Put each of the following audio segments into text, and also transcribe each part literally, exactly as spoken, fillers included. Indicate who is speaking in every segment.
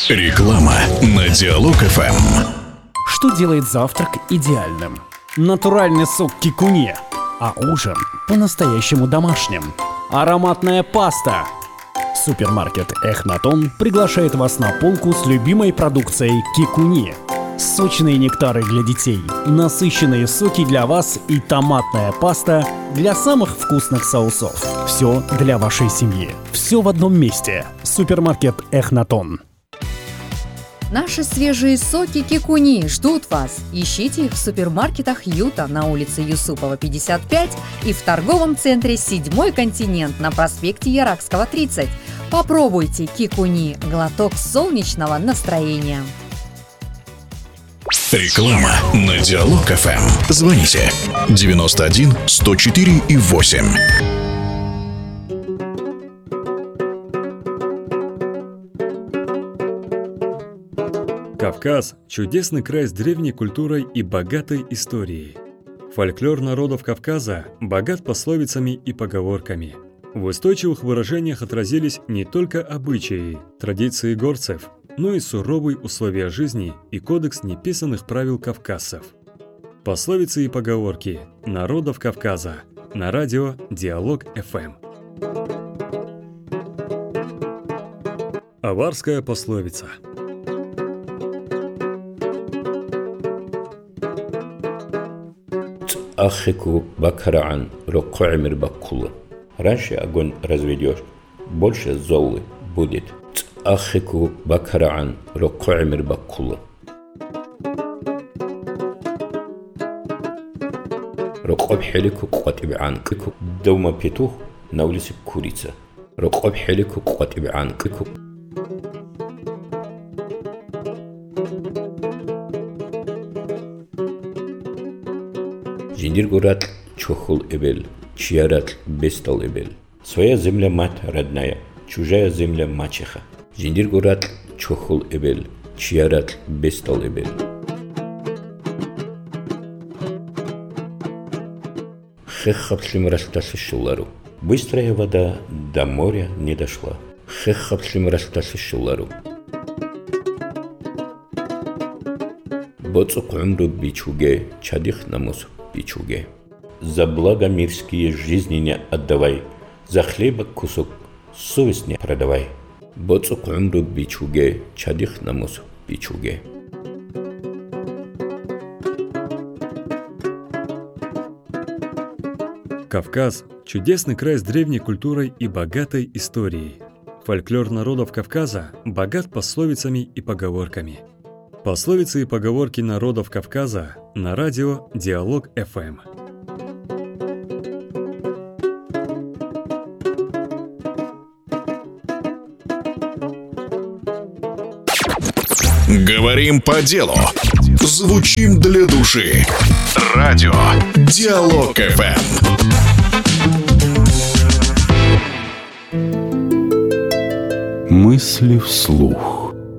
Speaker 1: Реклама на Диалог эф эм.
Speaker 2: Что делает завтрак идеальным? Натуральный сок кикуни, а ужин по-настоящему домашним. Ароматная паста. Супермаркет Эхнатон приглашает вас на полку с любимой продукцией кикуни. Сочные нектары для детей, насыщенные соки для вас и томатная паста для самых вкусных соусов. Все для вашей семьи. Все в одном месте. Супермаркет Эхнатон.
Speaker 3: Наши свежие соки кикуни ждут вас. Ищите их в супермаркетах Юта на улице Юсупова, пятьдесят пять и в торговом центре «Седьмой континент» на проспекте Яракского, тридцать. Попробуйте кикуни – глоток солнечного настроения.
Speaker 1: Реклама на Диалог эф эм. Звоните девяносто один сто четыре и восемь.
Speaker 4: Кавказ – чудесный край с древней культурой и богатой историей. Фольклор народов Кавказа богат пословицами и поговорками. В устойчивых выражениях отразились не только обычаи, традиции горцев, но и суровые условия жизни и кодекс неписанных правил кавказцев. Пословицы и поговорки народов Кавказа на радио Диалог эф эм. Аварская пословица.
Speaker 5: Ахику бакараан рокоэмир баккула. Раньше огонь разведешь, больше золы будет. Ахику бакараан рокоэмир баккула. Рокоб хелику куатибан кику. Дома петух, на улице курица. Рокоб хелику куатибан кику. Жиндиргурат чухул эбель, чьярат бестал эбель. Своя земля мать родная, чужая земля мачеха. Жиндиргурат чухул эбель, чьярат бестал эбель. Хехапслим растасы шулару. Быстрая вода до моря не дошла. Хехапслим растасы шулару. Боцук умру бичуге, чадих намус. Пичуге. За благо мирские жизни не отдавай, за хлеба кусок совесть не продавай. Боцук умру бичуге, чадих намус пичуге.
Speaker 4: Кавказ – чудесный край с древней культурой и богатой историей. Фольклор народов Кавказа богат пословицами и поговорками. Пословицы и поговорки народов Кавказа на радио Диалог эф эм.
Speaker 1: Говорим по делу. Звучим для души. Радио Диалог эф эм.
Speaker 6: Мысли вслух.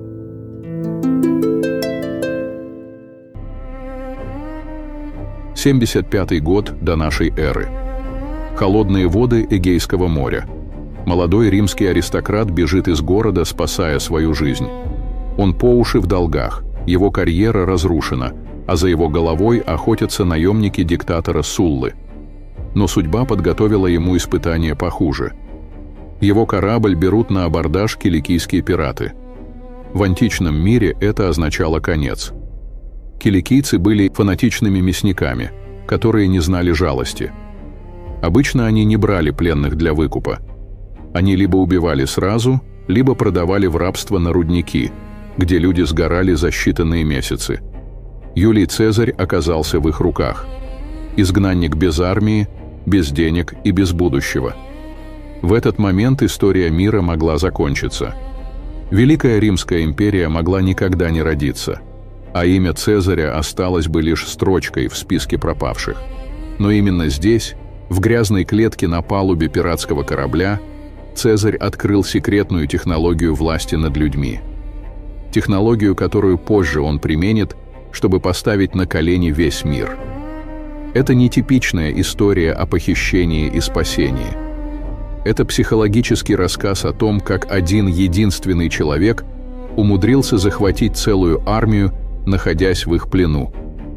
Speaker 6: семьдесят пятый год до нашей эры. Холодные воды Эгейского моря. Молодой римский аристократ бежит из города, спасая свою жизнь. Он по уши в долгах, его карьера разрушена, а за его головой охотятся наемники диктатора Суллы. Но судьба подготовила ему испытание похуже. Его корабль берут на абордаж киликийские пираты. В античном мире это означало конец. Киликийцы были фанатичными мясниками, которые не знали жалости. Обычно они не брали пленных для выкупа. Они либо убивали сразу, либо продавали в рабство на рудники, где люди сгорали за считанные месяцы. Юлий Цезарь оказался в их руках. Изгнанник без армии, без денег и без будущего. В этот момент история мира могла закончиться. Великая Римская империя могла никогда не родиться, а имя Цезаря осталось бы лишь строчкой в списке пропавших. Но именно здесь, в грязной клетке на палубе пиратского корабля, Цезарь открыл секретную технологию власти над людьми. Технологию, которую позже он применит, чтобы поставить на колени весь мир. Это не типичная история о похищении и спасении. Это психологический рассказ о том, как один единственный человек умудрился захватить целую армию, находясь в их плену.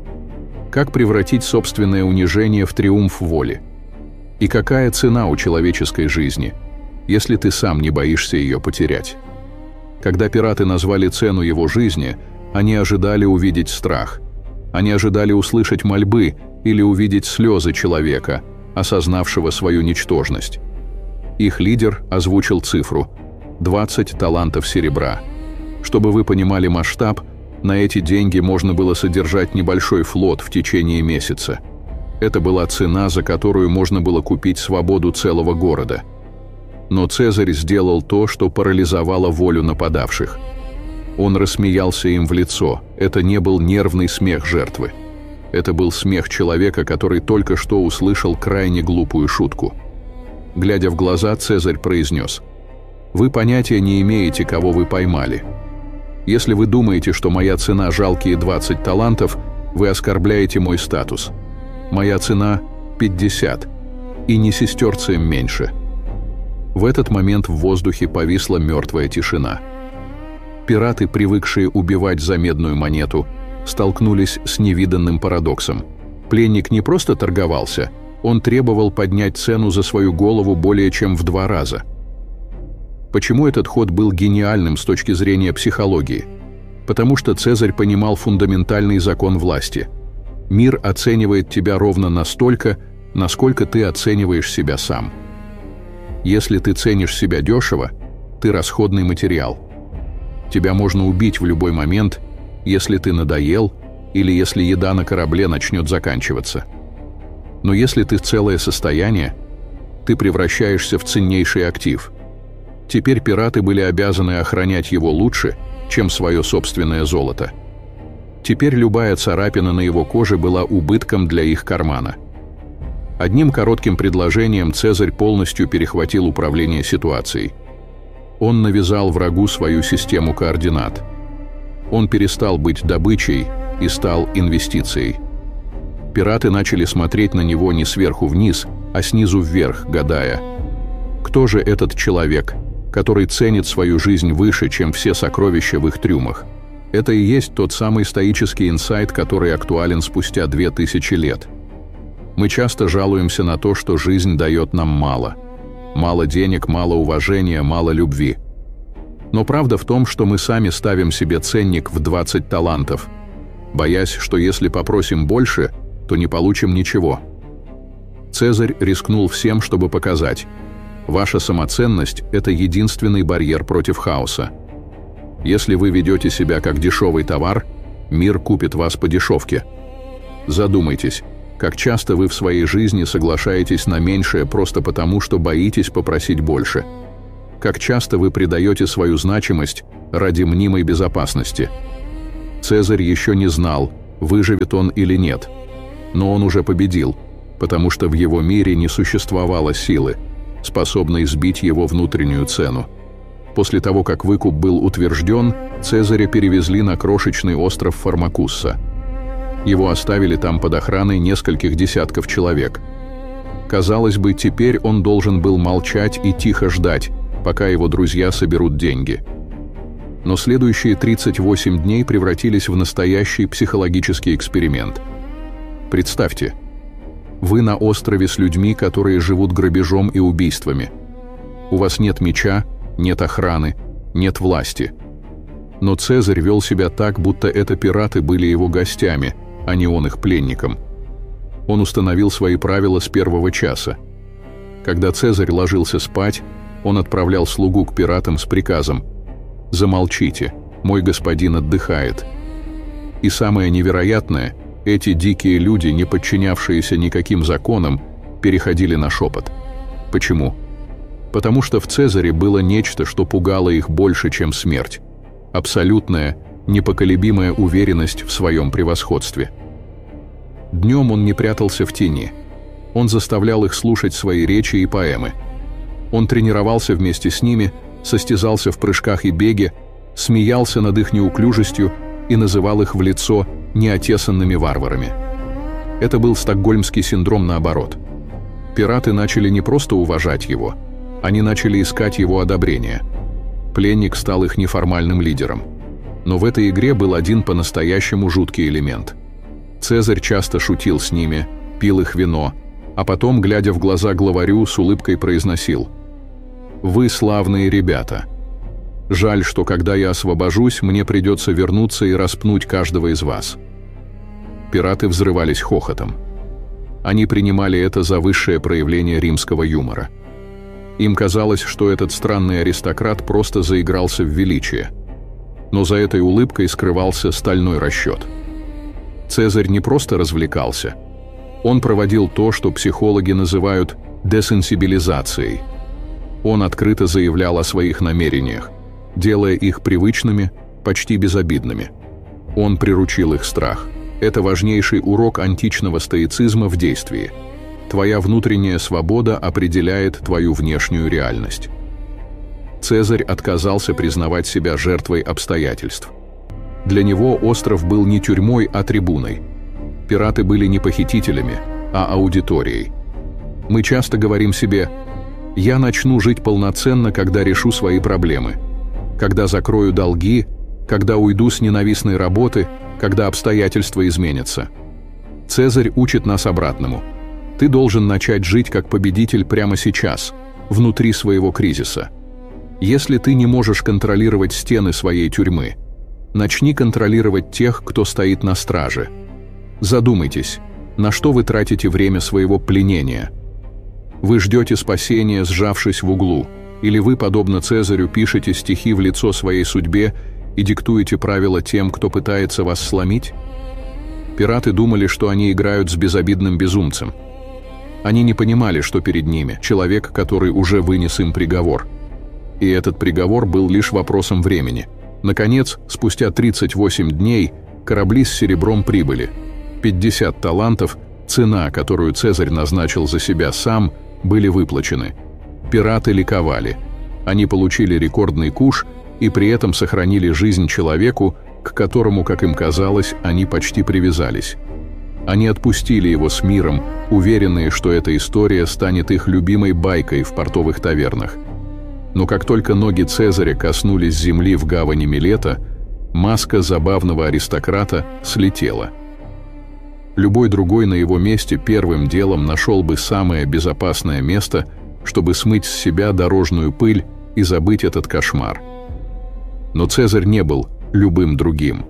Speaker 6: Как превратить собственное унижение в триумф воли? И какая цена у человеческой жизни, если ты сам не боишься ее потерять? Когда пираты назвали цену его жизни, они ожидали увидеть страх. Они ожидали услышать мольбы или увидеть слезы человека, осознавшего свою ничтожность. Их лидер озвучил цифру – двадцать талантов серебра. Чтобы вы понимали масштаб, на эти деньги можно было содержать небольшой флот в течение месяца. Это была цена, за которую можно было купить свободу целого города. Но Цезарь сделал то, что парализовало волю нападавших. Он рассмеялся им в лицо. Это не был нервный смех жертвы. Это был смех человека, который только что услышал крайне глупую шутку. Глядя в глаза, Цезарь произнес: «Вы понятия не имеете, кого вы поймали. Если вы думаете, что моя цена жалкие двадцать талантов, вы оскорбляете мой статус. Моя цена – пятьдесят, и не сестерцем меньше». В этот момент в воздухе повисла мертвая тишина. Пираты, привыкшие убивать за медную монету, столкнулись с невиданным парадоксом. Пленник не просто торговался, он требовал поднять цену за свою голову более чем в два раза. Почему этот ход был гениальным с точки зрения психологии? Потому что Цезарь понимал фундаментальный закон власти. Мир оценивает тебя ровно настолько, насколько ты оцениваешь себя сам. Если ты ценишь себя дешево, ты расходный материал. Тебя можно убить в любой момент, если ты надоел или если еда на корабле начнет заканчиваться. Но если ты целое состояние, ты превращаешься в ценнейший актив. Теперь пираты были обязаны охранять его лучше, чем свое собственное золото. Теперь любая царапина на его коже была убытком для их кармана. Одним коротким предложением Цезарь полностью перехватил управление ситуацией. Он навязал врагу свою систему координат. Он перестал быть добычей и стал инвестицией. Пираты начали смотреть на него не сверху вниз, а снизу вверх, гадая: кто же этот человек, который ценит свою жизнь выше, чем все сокровища в их трюмах? Это и есть тот самый стоический инсайт, который актуален спустя две тысячи лет. Мы часто жалуемся на то, что жизнь дает нам мало. Мало денег, мало уважения, мало любви. Но правда в том, что мы сами ставим себе ценник в двадцать талантов, боясь, что если попросим больше, то не получим ничего. Цезарь рискнул всем, чтобы показать: ваша самоценность – это единственный барьер против хаоса. Если вы ведете себя как дешевый товар, мир купит вас по дешевке. Задумайтесь, как часто вы в своей жизни соглашаетесь на меньшее просто потому, что боитесь попросить больше. Как часто вы предаете свою значимость ради мнимой безопасности. Цезарь еще не знал, выживет он или нет. Но он уже победил, потому что в его мире не существовало силы, способной сбить его внутреннюю цену. После того, как выкуп был утвержден, Цезаря перевезли на крошечный остров Формакусса. Его оставили там под охраной нескольких десятков человек. Казалось бы, теперь он должен был молчать и тихо ждать, пока его друзья соберут деньги. Но следующие тридцать восемь дней превратились в настоящий психологический эксперимент. Представьте, вы на острове с людьми, которые живут грабежом и убийствами. У вас нет меча, нет охраны, нет власти. Но Цезарь вел себя так, будто это пираты были его гостями, а не он их пленником. Он установил свои правила с первого часа. Когда Цезарь ложился спать, он отправлял слугу к пиратам с приказом: «Замолчите, мой господин отдыхает». И самое невероятное, эти дикие люди, не подчинявшиеся никаким законам, переходили на шепот. Почему? Потому что в Цезаре было нечто, что пугало их больше, чем смерть. Абсолютная, непоколебимая уверенность в своем превосходстве. Днем он не прятался в тени. Он заставлял их слушать свои речи и поэмы. Он тренировался вместе с ними, состязался в прыжках и беге, смеялся над их неуклюжестью и называл их в лицо неотесанными варварами. Это был стокгольмский синдром наоборот. Пираты начали не просто уважать его, они начали искать его одобрения. пленник стал их неформальным лидером. Но в этой игре был один по-настоящему жуткий элемент. Цезарь часто шутил с ними, пил их вино, а потом, глядя в глаза главарю, с улыбкой произносил: «Вы славные ребята. Жаль, что когда я освобожусь, мне придется вернуться и распнуть каждого из вас». Пираты взрывались хохотом. Они принимали это за высшее проявление римского юмора. Им казалось, что этот странный аристократ просто заигрался в величие. Но за этой улыбкой скрывался стальной расчет. Цезарь не просто развлекался. Он проводил то, что психологи называют десенсибилизацией. Он открыто заявлял о своих намерениях, делая их привычными, почти безобидными. Он приручил их страх. Это важнейший урок античного стоицизма в действии. Твоя внутренняя свобода определяет твою внешнюю реальность. Цезарь отказался признавать себя жертвой обстоятельств. Для него остров был не тюрьмой, а трибуной. Пираты были не похитителями, а аудиторией. Мы часто говорим себе: «Я начну жить полноценно, когда решу свои проблемы, когда закрою долги, когда уйду с ненавистной работы, когда обстоятельства изменятся». Цезарь учит нас обратному. Ты должен начать жить как победитель прямо сейчас, внутри своего кризиса. Если ты не можешь контролировать стены своей тюрьмы, начни контролировать тех, кто стоит на страже. Задумайтесь, на что вы тратите время своего пленения. Вы ждете спасения, сжавшись в углу, или вы, подобно Цезарю, пишете стихи в лицо своей судьбе и диктуете правила тем, кто пытается вас сломить? Пираты думали, что они играют с безобидным безумцем. Они не понимали, что перед ними человек, который уже вынес им приговор. И этот приговор был лишь вопросом времени. Наконец, спустя тридцать восемь дней, корабли с серебром прибыли. пятьдесят талантов, цена, которую Цезарь назначил за себя сам, были выплачены. Пираты ликовали. Они получили рекордный куш и при этом сохранили жизнь человеку, к которому, как им казалось, они почти привязались. Они отпустили его с миром, уверенные, что эта история станет их любимой байкой в портовых тавернах. Но как только ноги Цезаря коснулись земли в гавани Милета, маска забавного аристократа слетела. Любой другой на его месте первым делом нашел бы самое безопасное место, чтобы смыть с себя дорожную пыль и забыть этот кошмар. Но Цезарь не был любым другим.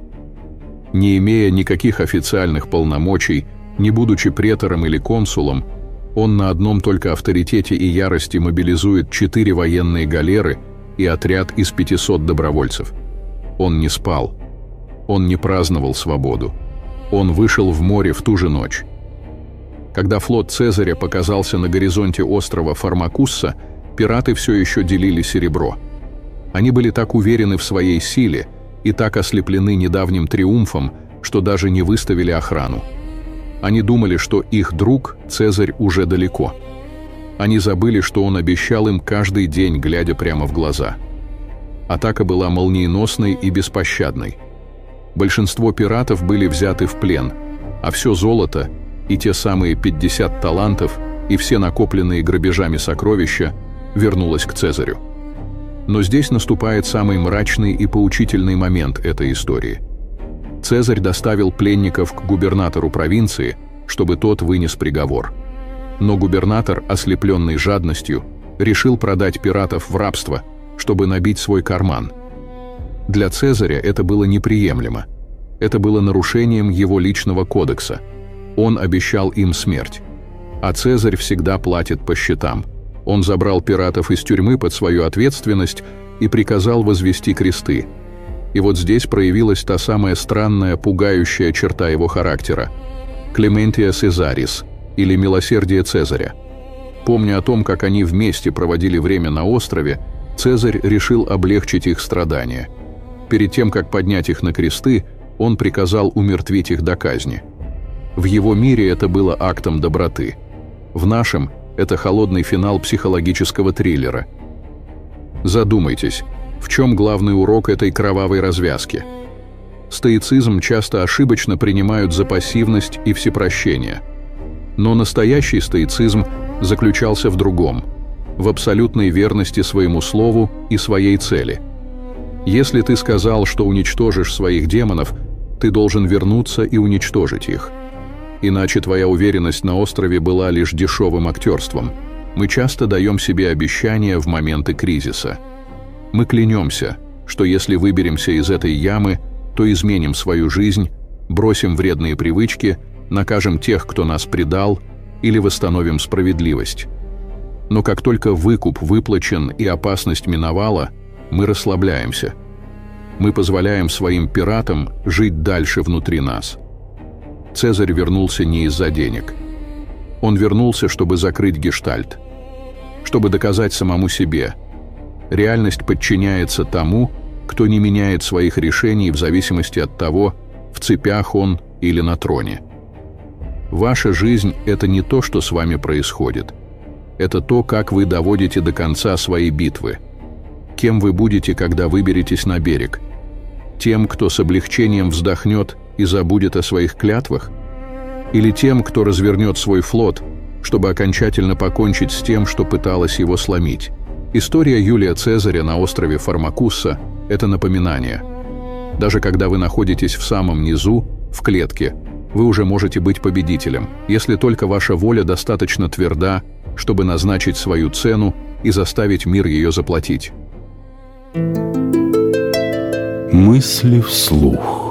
Speaker 6: Не имея никаких официальных полномочий, не будучи претором или консулом, он на одном только авторитете и ярости мобилизует четыре военные галеры и отряд из пятисот добровольцев. Он не спал. Он не праздновал свободу. Он вышел в море в ту же ночь. Когда флот Цезаря показался на горизонте острова Фармакусса, пираты все еще делили серебро. Они были так уверены в своей силе и так ослеплены недавним триумфом, что даже не выставили охрану. Они думали, что их друг, Цезарь, уже далеко. Они забыли, что он обещал им каждый день, глядя прямо в глаза. Атака была молниеносной и беспощадной. Большинство пиратов были взяты в плен, а все золото и те самые пятьдесят талантов и все накопленные грабежами сокровища вернулось к Цезарю. Но здесь наступает самый мрачный и поучительный момент этой истории. Цезарь доставил пленников к губернатору провинции, чтобы тот вынес приговор. Но губернатор, ослепленный жадностью, решил продать пиратов в рабство, чтобы набить свой карман. Для Цезаря это было неприемлемо. Это было нарушением его личного кодекса. Он обещал им смерть. А Цезарь всегда платит по счетам. Он забрал пиратов из тюрьмы под свою ответственность и приказал возвести кресты. И вот здесь проявилась та самая странная, пугающая черта его характера – Клементия Сезарис, или милосердие Цезаря. Помня о том, как они вместе проводили время на острове, Цезарь решил облегчить их страдания. Перед тем, как поднять их на кресты, он приказал умертвить их до казни. В его мире это было актом доброты. В нашем – это холодный финал психологического триллера. Задумайтесь, в чем главный урок этой кровавой развязки? Стоицизм часто ошибочно принимают за пассивность и всепрощение. Но настоящий стоицизм заключался в другом – в абсолютной верности своему слову и своей цели. Если ты сказал, что уничтожишь своих демонов, ты должен вернуться и уничтожить их. Иначе твоя уверенность на острове была лишь дешевым актерством. Мы часто даем себе обещания в моменты кризиса. Мы клянемся, что если выберемся из этой ямы, то изменим свою жизнь, бросим вредные привычки, накажем тех, кто нас предал, или восстановим справедливость. Но как только выкуп выплачен и опасность миновала, мы расслабляемся. Мы позволяем своим пиратам жить дальше внутри нас. Цезарь вернулся не из-за денег. Он вернулся, чтобы закрыть гештальт, чтобы доказать самому себе: реальность подчиняется тому, кто не меняет своих решений в зависимости от того, в цепях он или на троне. Ваша жизнь — это не то, что с вами происходит. Это то, как вы доводите до конца свои битвы. Кем вы будете, когда выберетесь на берег? Тем, кто с облегчением вздохнет и забудет о своих клятвах? Или тем, кто развернет свой флот, чтобы окончательно покончить с тем, что пыталось его сломить? История Юлия Цезаря на острове Фармакусса — это напоминание. Даже когда вы находитесь в самом низу, в клетке, вы уже можете быть победителем, если только ваша воля достаточно тверда, чтобы назначить свою цену и заставить мир ее заплатить.
Speaker 1: Мысли вслух.